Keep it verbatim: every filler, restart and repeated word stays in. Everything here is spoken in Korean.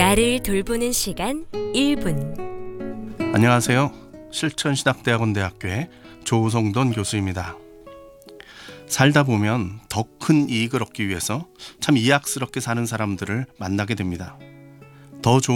나를 돌보는 시간 일 분. 안녕하세요. 실천신학대학원대학교의 조성돈 교수입니다. 살다 보면 더 큰 이익을 얻기 위해서 참 이악스럽게 사는 사람들을 만나게 됩니다. 더 좋은